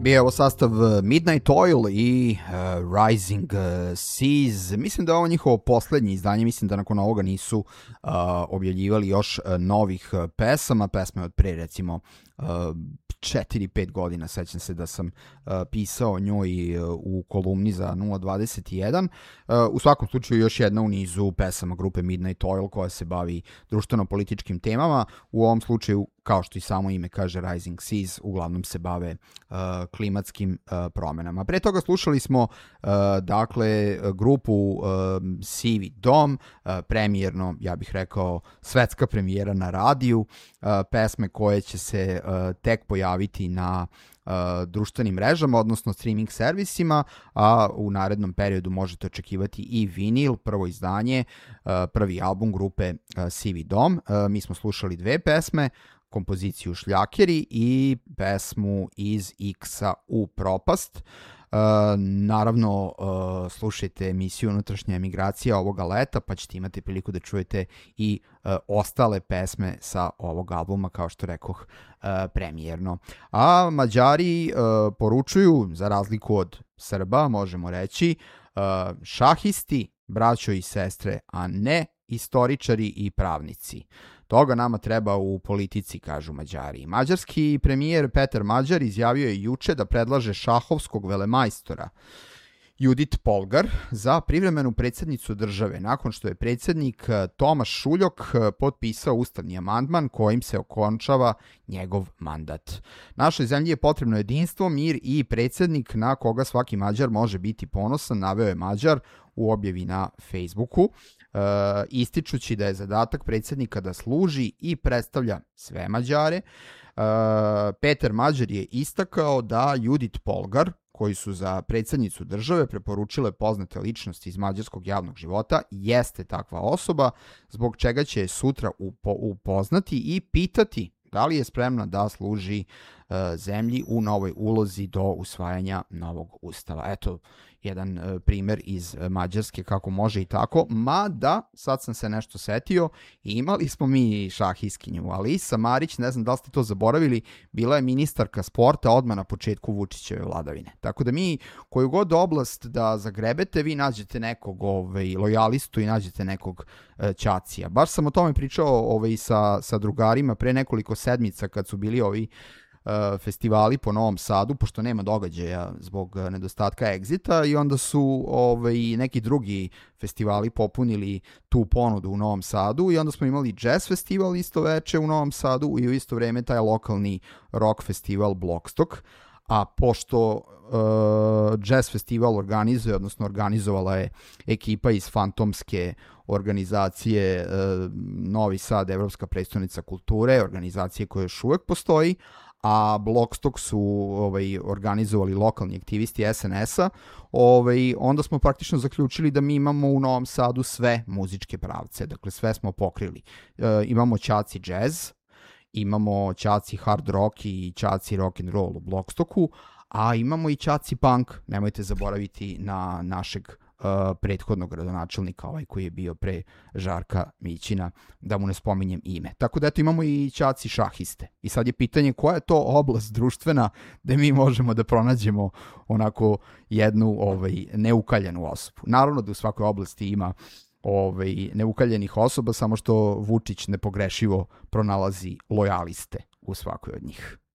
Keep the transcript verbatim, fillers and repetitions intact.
Bio je ovo sastav Midnight Oil i uh, Rising Seas. Mislim da je ovo njihovo poslednje izdanje, mislim da nakon ovoga nisu uh, objavljivali još uh, novih uh, pesama, pesme od pre recimo uh, četiri pet godina, sećam se da sam uh, pisao o njoj uh, u kolumni za nula dvadeset jedan. Uh, u svakom slučaju još jedna u nizu pesama grupe Midnight Oil koja se bavi društveno-političkim temama. U ovom slučaju, kao što i samo ime kaže, Rising Seas, uglavnom se bave uh, klimatskim uh, promenama. Pre toga slušali smo uh, dakle grupu uh, Sivi dom, uh, premijerno, ja bih rekao, svetska premijera na radiju, uh, pesme koje će se uh, tek pojaviti na uh, društvenim mrežama, odnosno streaming servisima, a u narednom periodu možete očekivati i vinil, prvo izdanje, uh, prvi album grupe uh, Sivi dom. Uh, mi smo slušali dve pesme, kompoziciju Šljakeri i pesmu Iz X-a u propast. Uh, naravno, uh, slušajte emisiju Unutrašnja emigracija ovoga leta, pa ćete imati priliku da čujete i uh, ostale pesme sa ovog albuma, kao što rekoh, uh, premijerno. A Mađari uh, poručuju, za razliku od Srba, možemo reći, uh, šahisti, braćo i sestre, a ne istoričari i pravnici. Toga nama treba u politici, kažu Mađari. Mađarski premijer Petar Mađar izjavio je juče da predlaže šahovskog velemajstora Judit Polgar za privremenu predsjednicu države, nakon što je predsjednik Tomaš Šuljok potpisao ustavni amandman kojim se okončava njegov mandat. Našoj zemlji je potrebno jedinstvo, mir i predsjednik na koga svaki Mađar može biti ponosan, naveo je Mađar u objavi na Facebooku, Uh, ističući da je zadatak predsjednika da služi i predstavlja sve Mađare. Uh, Petar Mađar je istakao da Judit Polgar, koji su za predsjednicu države preporučile poznate ličnosti iz mađarskog javnog života, jeste takva osoba, zbog čega će je sutra upo, upoznati i pitati da li je spremna da služi uh, zemlji u novoj ulozi do usvajanja novog ustava. Eto, jedan uh, primer iz uh, Mađarske kako može i tako, mada sad sam se nešto setio, imali smo mi šahiskinju, Alisa Marić, ne znam da li ste to zaboravili, bila je ministarka sporta odmah na početku Vučićeve vladavine. Tako da mi koju god oblast da zagrebete, vi nađete nekog ovaj, lojalistu i nađete nekog uh, ćacija. Baš sam o tome pričao ovaj, sa, sa drugarima pre nekoliko sedmica kad su bili ovi festivali po Novom Sadu, pošto nema događaja zbog nedostatka Exita, i onda su ovaj, neki drugi festivali popunili tu ponudu u Novom Sadu i onda smo imali jazz festival isto veče u Novom Sadu i u isto vreme taj lokalni rock festival Blockstock. A pošto uh, jazz festival organizuje, odnosno organizovala je ekipa iz fantomske organizacije uh, Novi Sad, Evropska prestonica kulture, organizacije koja još uvek postoji, a Blockstock su ovaj, organizovali lokalni aktivisti es en es-a, ovaj, onda smo praktično zaključili da mi imamo u Novom Sadu sve muzičke pravce, dakle sve smo pokrili. E, imamo ćaci jazz, imamo ćaci hard rock i ćaci rock and roll u Blockstocku, a imamo i ćaci punk, nemojte zaboraviti na našeg Uh, prethodnog gradonačelnika, ovaj koji je bio pre Žarka Mićina, da mu ne spominjem ime. Tako da eto imamo i ćaci šahiste. I sad je pitanje koja je to oblast društvena gde mi možemo da pronađemo onako jednu ovaj, neukaljenu osobu. Naravno da u svakoj oblasti ima ovaj, neukaljenih osoba, samo što Vučić nepogrešivo pronalazi lojaliste u svakoj od njih.